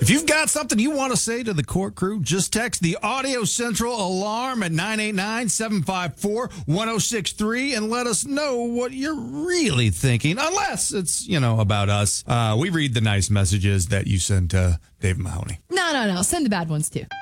If you've got something you want to say to the court crew, just text the Audio Central alarm at 989-754-1063 and let us know what you're really thinking. Unless it's, about us. We read the nice messages that you send to Dave Mahoney. No. Send the bad ones, too.